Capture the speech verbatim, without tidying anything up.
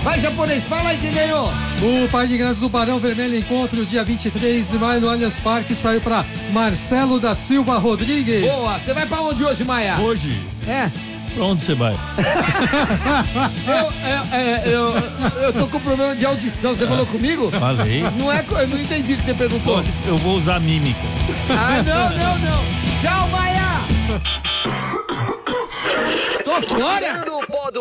Vai, japonês, fala aí quem ganhou. O par de ingressos do Barão Vermelho encontro dia vinte e três de maio no Allianz Parque saiu para Marcelo da Silva Rodrigues. Boa, você vai pra onde hoje, Maia? Hoje? É. Pra onde você vai? eu, é, é, eu, eu tô com problema de audição, você falou comigo? Falei. Não é, eu não entendi o que você perguntou. Pô, eu vou usar mímica. Ah, não, não, não. Tchau, Maia. Tô fora.